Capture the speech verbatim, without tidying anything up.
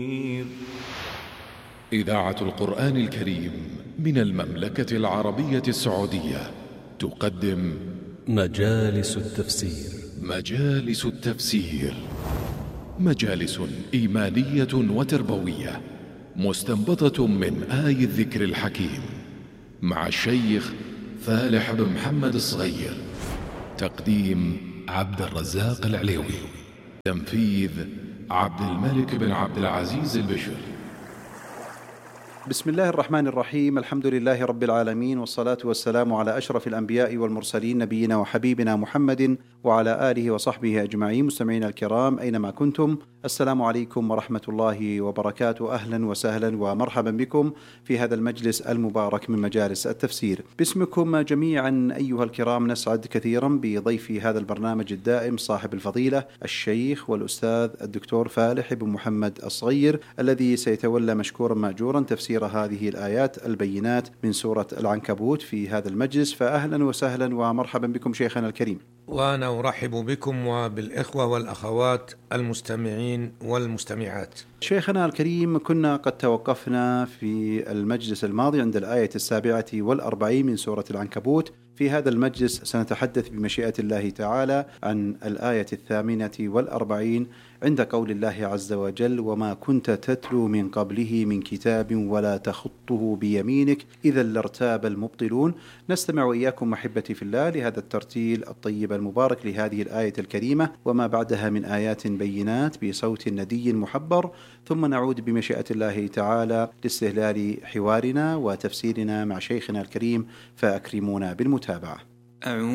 إذاعة القرآن الكريم من المملكة العربية السعودية تقدم مجالس التفسير. مجالس التفسير مجالس إيمانية وتربوية مستنبطة من آي الذكر الحكيم مع الشيخ فالح بن محمد الصغير. تقديم عبد الرزاق العليوي. تنفيذ عبد الملك بن عبد العزيز البشر. بسم الله الرحمن الرحيم. الحمد لله رب العالمين، والصلاة والسلام على أشرف الأنبياء والمرسلين، نبينا وحبيبنا محمد وعلى آله وصحبه أجمعين. مستمعين الكرام أينما كنتم، السلام عليكم ورحمة الله وبركاته. أهلا وسهلا ومرحبا بكم في هذا المجلس المبارك من مجالس التفسير. باسمكم جميعا أيها الكرام نسعد كثيرا بضيف هذا البرنامج الدائم صاحب الفضيلة الشيخ والأستاذ الدكتور فالح بن محمد الصغير، الذي سيتولى مشكورا مأجورا تفسير هذه الآيات البينات من سورة العنكبوت في هذا المجلس. فأهلا وسهلا ومرحبا بكم شيخنا الكريم. وأنا أرحب بكم وبالإخوة والأخوات المستمعين والمستمعات. شيخنا الكريم، كنا قد توقفنا في المجلس الماضي عند الآية السابعة والأربعين من سورة العنكبوت. في هذا المجلس سنتحدث بمشيئة الله تعالى عن الآية الثامنة والأربعين عند قول الله عز وجل: وما كنت تتلو من قبله من كتاب ولا تخطه بيمينك إذا لارتاب المبطلون. نستمع وإياكم أحبتي في الله لهذا الترتيل الطيب المبارك لهذه الآية الكريمة وما بعدها من آيات بينات بصوت ندي محبر، ثم نعود بمشيئة الله تعالى لاستهلال حوارنا وتفسيرنا مع شيخنا الكريم، فأكرمونا بالمتابعة.